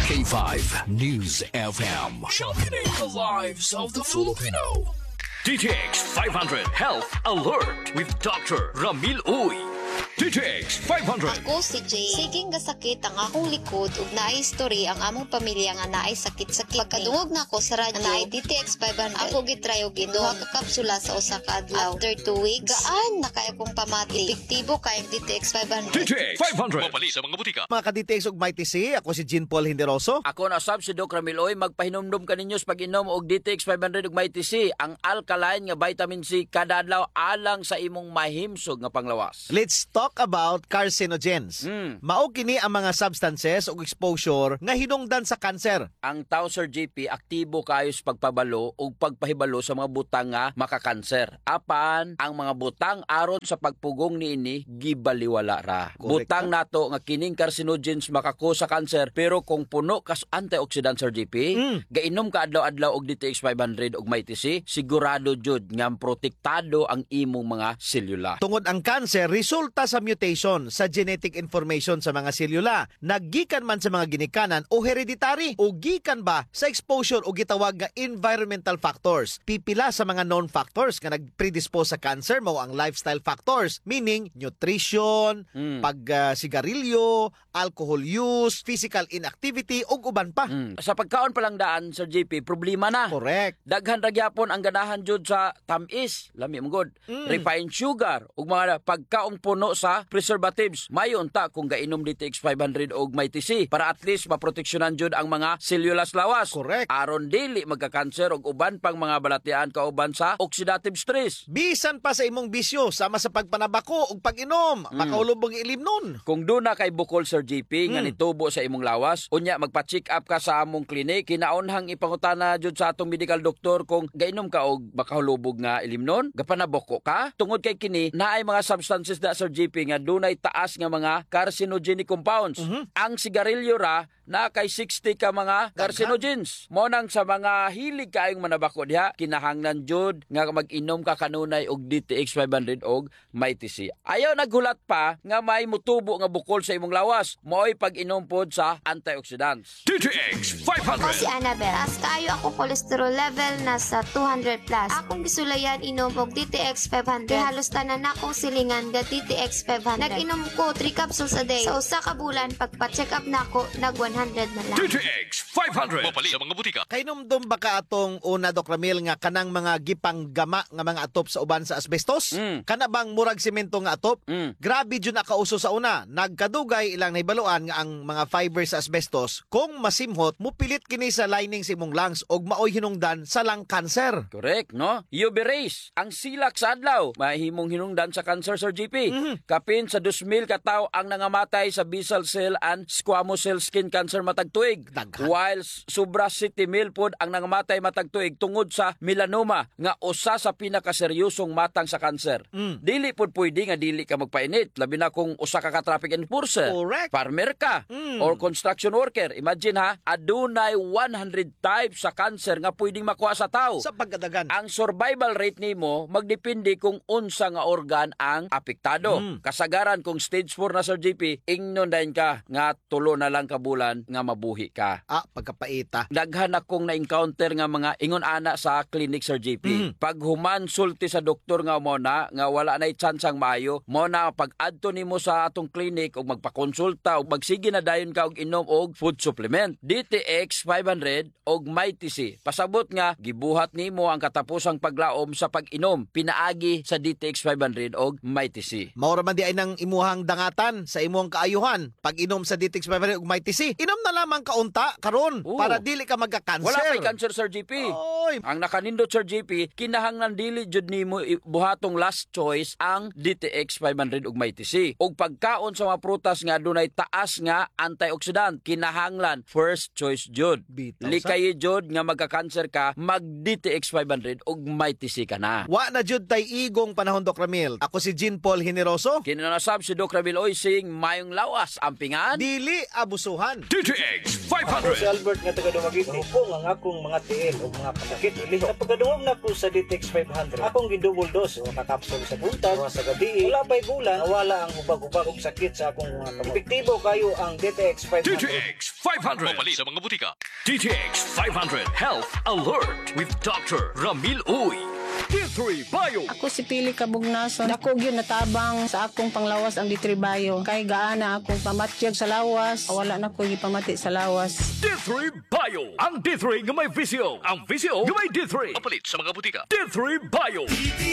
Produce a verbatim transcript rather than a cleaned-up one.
K five News F M. Championing the lives of the Filipino. D T X five hundred Health Alert with Doctor Ramil Uy. D T X five hundred. Ako si Jay. Siging gasakit ang akong likod ug naay story ang among pamilya nga naay sakit-sakit. Pagkadungog na ko sa radyo, naay D T X five hundred. Ako gitry og inom duha ka kapsula sa usa ka adlaw. After two weeks, gaan na kay akong pamati. Epektibo kay D T X five hundred. D T X five hundred. Mapali sa mga butika. Mga ka-D T X ug Mighty C, ako si Jean Paul Hinderoso. Ako na sab si Doc Ramiloy, magpahinumdum ka ninyo sa pag-inom og D T X five hundred ug Mighty C, ang alkaline nga vitamin C kada adlaw alang sa imong mahimsog nga panglawas. Let's talk about carcinogens. Mm. Mao kini ang mga substances o exposure nga hinungdan sa cancer. Ang tao, Sir J P, aktibo kayo sa pagpabalo o pagpahibalo sa mga butang nga makakanser. Apan, ang mga butang aron sa pagpugong niini gibaliwala ra. Correct. Butang nato nga kining carcinogens makako sa kanser, pero kung puno kas antioxidant, Sir J P, Mm. gainom ka adlaw-adlaw og D T X five hundred og Mighty C, sigurado jud nga protektado ang imong mga selula. Tungod ang cancer resulta sa mutation sa genetic information sa mga selula. Naggikan man sa mga ginikanan o hereditary o gikan ba sa exposure o gitawag nga environmental factors. Pipila sa mga known factors nga nagpredispose sa cancer mao ang lifestyle factors, meaning nutrition, Mm. pag uh, sigarilyo, alcohol use, physical inactivity ug uban pa. Mm. Sa pagkaon pa lang daan, Sir J P, problema na. Correct. Daghan ra gyapon ang ganahan jud sa tamis, lami mo god, Mm. refined sugar ug mga pagkaong puno sa preservatives. Mayon ta kung gainom D T X five hundred og Mighty C para at least maproteksyonan jud ang mga sellulas lawas. Correct. Aron dili magka-cancer ug uban pang mga balatian kauban sa oxidative stress. Bisan pa sa imong bisyo sama sa pagpanabako ug pag-inom, makahulog ilim nun. Kung doon na kay bukol, Sir J P, nga Mm. nitubo sa imong lawas, unya magpa-check up ka sa among klinik, kinaunhang ipangutana jud sa atong medical doctor kung gainom ka og makahulubog nga ilimnon, gapanaboko ka. Tungod kay kini, naay mga substances da, Sir J P, nga dunay taas nga mga carcinogenic compounds. Ang sigarilyo ra na kay sixty ka mga carcinogens. Mo nang sa mga hilig kaayong manabako diha, kinahanglan jud nga mag-inom ka kanunay og D T X five hundred og Mighty C. Ayaw naghulat pa nga may mutubo nga bukol sa imong lawas, mo'y pag-inom pod sa antioxidants. D T X five Ako si hundred. Annabel. Taas kayo ako cholesterol level nasa two hundred plus. Akong gisulayan inom og D T X five hundred. Halos tanan akong silingan ga D T X five hundred. Nag-inom ko three capsules a day. Sa usa ka bulan pagpa-check up nako nag one hundred na lang. D T X five hundred. Mapali sa mga butika. Kay numdum ba ka atong una, Doc Ramil, nga kanang mga gipanggama nga mga atop sa uban sa asbestos? Mm. Kana bang murag semento nga atop? Mm. Grabe dyan nakauso sa una. Nagkadugay ilang naibaluan nga ang mga fiber sa asbestos kung masimhot, mupilit kini sa lining sa imong lungs og maoy hinungdan sa lung cancer. Correct, no? U V rays, ang silak sa adlaw, mahimong hinungdan sa cancer, Sir J P. Kapin sa two thousand ka tawo ang nangamatay sa basal cell and squamous cell skin cancer matag tuig. Daghan. While sobra sixty mil pod ang nangamatay matag tuig tungod sa melanoma nga usa sa pinakaseryosong matang sa cancer. Mm. Dili pod pwede nga dili ka magpainit, labi na kung usa ka ka traffic enforcer, Correct. farmer ka, Mm. or construction worker. Imagine ha, adunay one hundred types sa cancer nga pwedeng makuha sa tao. Sa pagkadagan. Ang survival rate nimo magdepende kung unsa nga organ ang apektado. Mm. Kasagaran kung stage four na, Sir J P, ingnon dayon ka nga tulo na lang ka bulan nga mabuhi ka. Ah, pagkapaita. Daghan akong na-encounter nga mga ingon ana sa clinic, Sir J P. Mm. Pag human sulti sa doktor nga mo na nga wala na tsansang maayo, mo na pag adto nimo sa atong clinic og magpakonsulta og magsige na dayon ka og inom og food supplement. D T X five hundred og Mighty C. Pasabot nga gibuhat nimo ang katapusang paglaom sa pag-inom pinaagi sa D T X five hundred og Mighty C. Maura man di ay nang imuhang dangatan sa imuhang kaayuhan pag inom sa D T X five hundred ug Mighty C. Inom na lamang kaunta karon Oo. para dili ka magka-cancer. Wala kay cancer, Sir J P. Oy. Ang nakanindot, Sir J P, kinahanglan dili jud nimo i- buhatong last choice ang D T X five hundred ug Mighty C. Og pagkaon sa mga prutas nga dunay taas nga antioxidant, kinahanglan first choice jud. Bitaw sa- Likay jud nga magka-cancer ka, mag D T X five hundred ug Mighty C ka na. Wa na jud tay igong panahon, Doc Ramil. Ako si Jean Paul Hineroso. Bio. Kinanasab si Doc Ramil Uy sing mayong lawas ampingan. Dili abusuhan. D T X five Ako si hundred. Albert nga taga Dumaguete. Hupong ang akong mga tiil o mga pasakit iliho. Sa pagkadungog na ko sa D T X five hundred, akong gidouble dose o kakapsol sa buntag, mga sa gabi. Wala ba'y bulan, nawala ang ubag-ubag og sakit sa akong mga kamot. Epektibo kayo ang D T X five D T hundred. X five hundred. Mapali sa mga butika. D T X five hundred Health Alert with Doctor Ramil Uy. D three Bio. Ako si Pili Kabugnason. Dako gyud natabang sa akong panglawas ang ditribayo. Kay gaana akong pamatyag sa lawas. Wala na ko gipamati sa lawas. D three Bio. Ang D three nga may visio. Ang visio nga may D three. Mapalit sa mga butika. D three Bio.